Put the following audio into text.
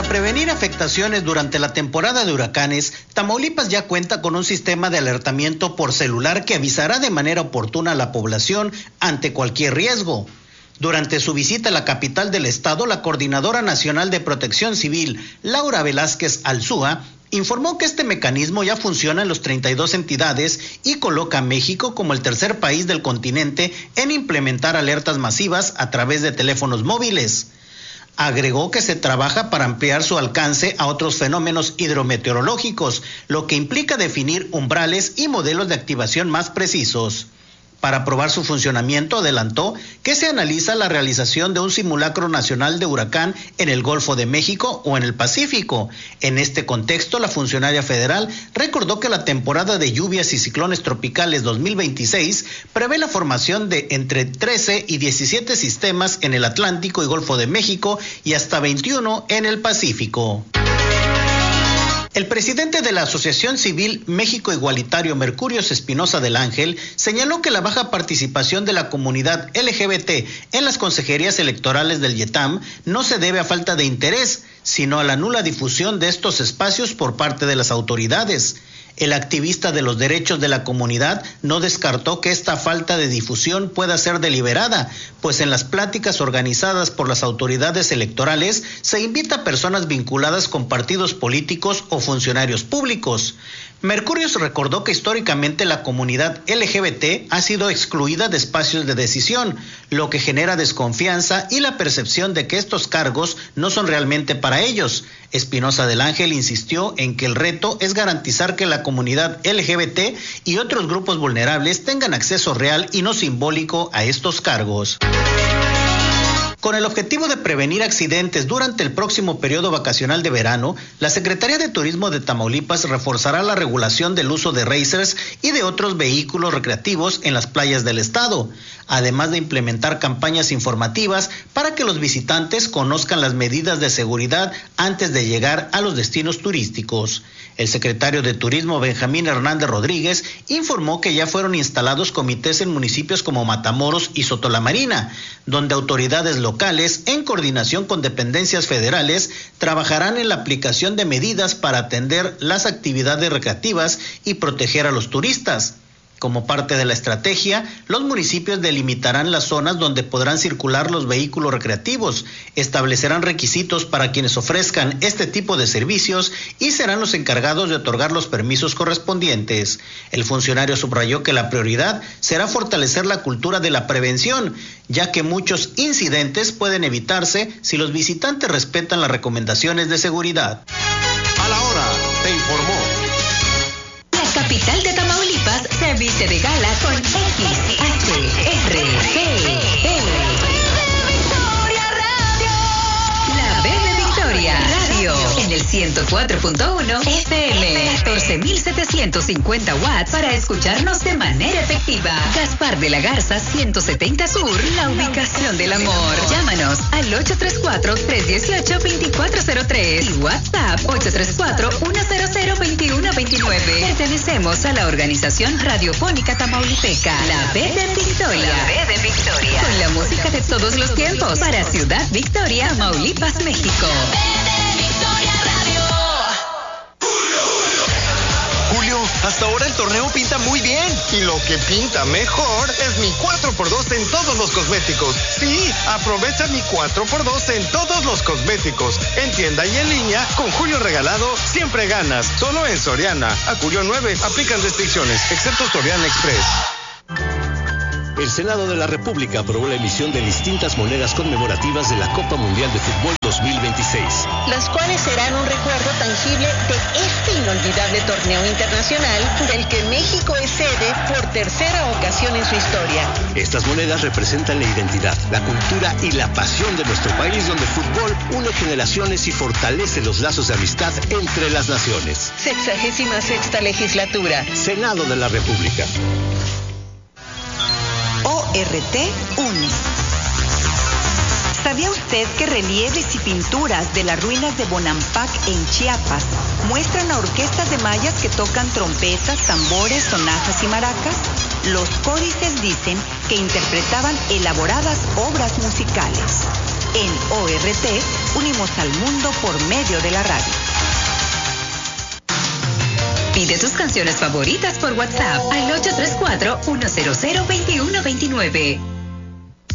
Para prevenir afectaciones durante la temporada de huracanes, Tamaulipas ya cuenta con un sistema de alertamiento por celular que avisará de manera oportuna a la población ante cualquier riesgo. Durante su visita a la capital del estado, la Coordinadora Nacional de Protección Civil, Laura Velázquez Alzúa, informó que este mecanismo ya funciona en los 32 entidades y coloca a México como el tercer país del continente en implementar alertas masivas a través de teléfonos móviles. Agregó que se trabaja para ampliar su alcance a otros fenómenos hidrometeorológicos, lo que implica definir umbrales y modelos de activación más precisos. Para probar su funcionamiento, adelantó que se analiza la realización de un simulacro nacional de huracán en el Golfo de México o en el Pacífico. En este contexto, la funcionaria federal recordó que la temporada de lluvias y ciclones tropicales 2026 prevé la formación de entre 13 y 17 sistemas en el Atlántico y Golfo de México y hasta 21 en el Pacífico. El presidente de la Asociación Civil México Igualitario, Mercurio Espinosa del Ángel, señaló que la baja participación de la comunidad LGBT en las consejerías electorales del YETAM no se debe a falta de interés, sino a la nula difusión de estos espacios por parte de las autoridades. El activista de los derechos de la comunidad no descartó que esta falta de difusión pueda ser deliberada, pues en las pláticas organizadas por las autoridades electorales se invita a personas vinculadas con partidos políticos o funcionarios públicos. Mercurius recordó que históricamente la comunidad LGBT ha sido excluida de espacios de decisión, lo que genera desconfianza y la percepción de que estos cargos no son realmente para ellos. Espinosa del Ángel insistió en que el reto es garantizar que la comunidad LGBT y otros grupos vulnerables tengan acceso real y no simbólico a estos cargos. Con el objetivo de prevenir accidentes durante el próximo periodo vacacional de verano, la Secretaría de Turismo de Tamaulipas reforzará la regulación del uso de racers y de otros vehículos recreativos en las playas del estado, además de implementar campañas informativas para que los visitantes conozcan las medidas de seguridad antes de llegar a los destinos turísticos. El secretario de Turismo, Benjamín Hernández Rodríguez, informó que ya fueron instalados comités en municipios como Matamoros y Sotolamarina, donde autoridades locales, en coordinación con dependencias federales, trabajarán en la aplicación de medidas para atender las actividades recreativas y proteger a los turistas. Como parte de la estrategia, los municipios delimitarán las zonas donde podrán circular los vehículos recreativos, establecerán requisitos para quienes ofrezcan este tipo de servicios y serán los encargados de otorgar los permisos correspondientes. El funcionario subrayó que la prioridad será fortalecer la cultura de la prevención, ya que muchos incidentes pueden evitarse si los visitantes respetan las recomendaciones de seguridad. A la hora, te informó. La capital de Tamaulipas se viste de gala con XHRGL. La B de Victoria Radio en el 104.1 FM, 14,750 watts para escucharnos de manera efectiva. Gaspar de la Garza 170 Sur, la ubicación del amor. Llámanos al 834-318-2403 y WhatsApp 834-100-2129. Pertenecemos a la organización radiofónica tamaulipeca, la B de Victoria. La B de Victoria. Con la música de todos los tiempos para Ciudad Victoria, Tamaulipas, México. Julio, hasta ahora el torneo pinta muy bien. Y lo que pinta mejor es mi 4x2 en todos los cosméticos. Sí, aprovecha mi 4x2 en todos los cosméticos. En tienda y en línea, con Julio regalado, siempre ganas. Solo en Soriana. A Julio 9, aplican restricciones, excepto Soriana Express. El Senado de la República aprobó la emisión de distintas monedas conmemorativas de la Copa Mundial de Fútbol 2026. Las cuales serán un recuerdo tangible de este inolvidable torneo internacional del que México es sede por tercera ocasión en su historia. Estas monedas representan la identidad, la cultura y la pasión de nuestro país, donde el fútbol une generaciones y fortalece los lazos de amistad entre las naciones. 66ª legislatura. Senado de la República. ORT une. ¿Sabía usted que relieves y pinturas de las ruinas de Bonampak en Chiapas muestran a orquestas de mayas que tocan trompetas, tambores, sonajas y maracas? Los códices dicen que interpretaban elaboradas obras musicales. En ORT unimos al mundo por medio de la radio. Pide tus canciones favoritas por WhatsApp al 834-100-2129.